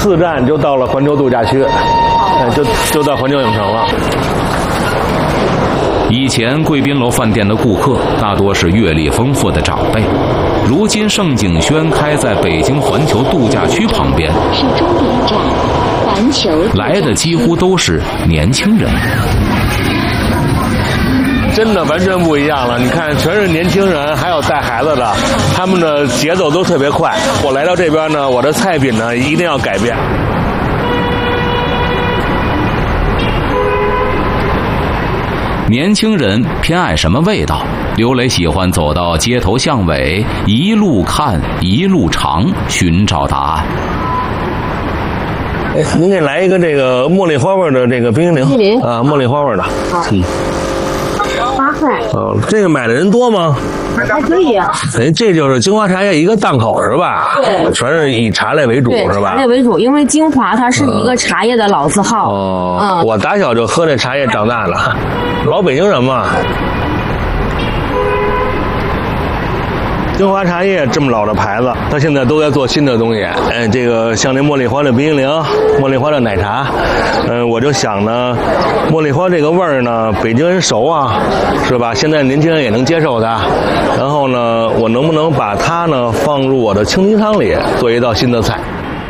4站就到了环球度假区，就到环球影城了。 以前贵宾楼饭店的顾客大多是阅历丰富的长辈，如今盛景轩开在北京环球度假区旁边， 是终点站，环球来的几乎都是年轻人。 真的完全不一样了，你看，全是年轻人，还有带孩子的，他们的节奏都特别快。我来到这边呢，我的菜品呢一定要改变。 年轻人偏爱什么味道？刘磊喜欢走到街头巷尾，一路看一路尝，寻找答案。 您给来一个这个茉莉花味的这个冰淇淋啊，茉莉花味的。 好，8块。 哦，这个买的人多吗？ 还可以。 哎，这就是京华茶叶一个档口是吧？ 对， 全是以茶类为主是吧？ 茶类为主，因为京华它是一个茶叶的老字号。 哦，我打小就喝这茶叶长大的，老北京人嘛。京华茶叶这么老的牌子，它现在都在做新的东西。这个像那茉莉花的冰淇淋，茉莉花的奶茶，我就想呢，茉莉花这个味儿呢，北京人熟啊，是吧？现在年轻人也能接受它。然后呢，我能不能把它呢放入我的清鸡汤里，做一道新的菜？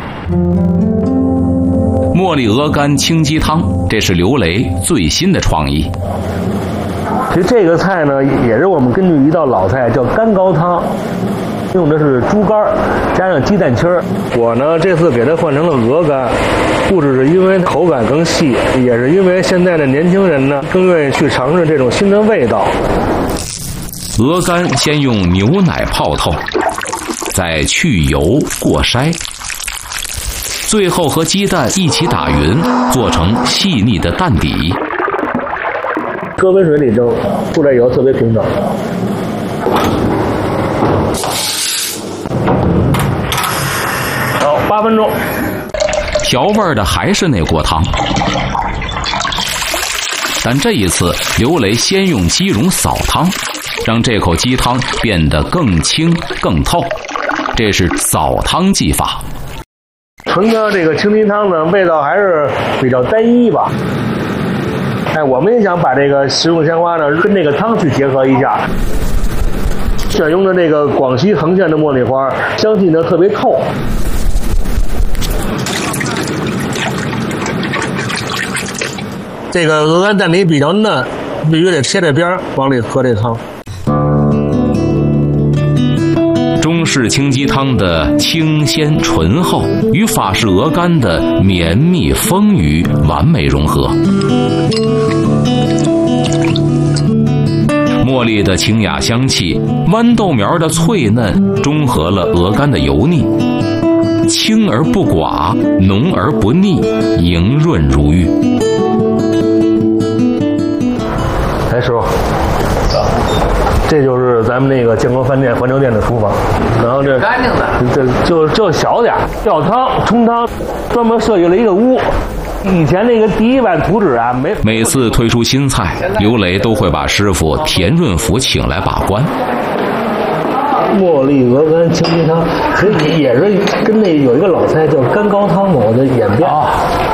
茉莉鹅肝清鸡汤，这是刘雷最新的创意。 其实这个菜呢，也是我们根据一道老菜叫干高汤，用的是猪肝加上鸡蛋清儿。我呢这次给它换成了鹅肝，不只是因为口感更细，也是因为现在的年轻人呢更愿意去尝试这种新的味道。 鹅肝先用牛奶泡透，再去油过筛，最后和鸡蛋一起打匀，做成细腻的蛋底。 搁温水里蒸，出来以后特别平整。好，8分钟。 调味的还是那锅汤，但这一次刘雷先用鸡茸扫汤，让这口鸡汤变得更清更透，这是扫汤技法。 纯的这个清鸡汤呢，味道还是比较单一吧。我们也想把这个食用鲜花呢跟这个汤去结合一下。选用的这个广西横县的茉莉花，香气呢特别透。这个鹅肝蛋里比较嫩，必须得切着边往里喝这汤。 中式清鸡汤的清鲜醇厚与法式鹅肝的绵密丰腴完美融合。茉莉的清雅香气，豌豆苗的脆嫩，中和了鹅肝的油腻，清而不寡，浓而不腻，莹润如玉。 哎，师傅，这就是咱们那个建国饭店环球店的厨房，然后这干净的， 就小点，吊汤冲汤，专门设计了一个屋。以前那个第一版图纸啊， 每次推出新菜，刘雷都会把师傅田润福请来把关。 茉莉鹅肝清鸡汤，其实也是跟那有一个老菜叫干高汤嘛，我就演变。